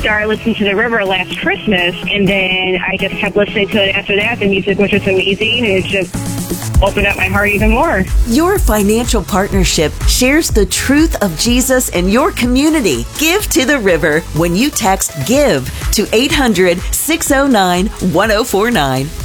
started listening to The River last Christmas, and then I just kept listening to it after that. The music was just amazing, and it just opened up my heart even more. Your financial partnership shares the truth of Jesus in your community. Give to The River when you text GIVE to 800-609-1049.